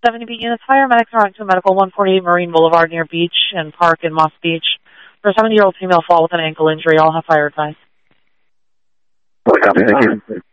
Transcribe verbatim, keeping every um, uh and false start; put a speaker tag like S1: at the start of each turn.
S1: seventy Beat units. Paramedics are on to medical one forty-eight Marine Boulevard near Beach and Park in Moss Beach. For a seventy-year-old female fall with an ankle injury, all have fire advice.
S2: Copy, thank you.